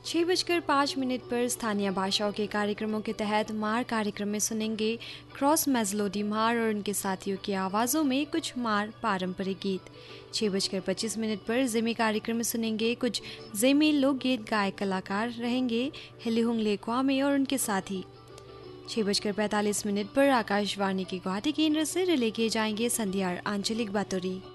6:05 पर स्थानीय भाषाओं के कार्यक्रमों के तहत मार कार्यक्रम में सुनेंगे क्रॉस मेजलोडी मार और उनके साथियों की आवाज़ों में कुछ मार पारंपरिक गीत। 6:25 पर जिमी कार्यक्रम में सुनेंगे कुछ जिमी लोकगीत। गायक कलाकार रहेंगे हिलिहुंगले क्वामे और उनके साथी। 6:45 पर आकाशवाणी के गुवाहाटी केंद्र से रिले किए जाएंगे संध्यार आंचलिक बातोरी।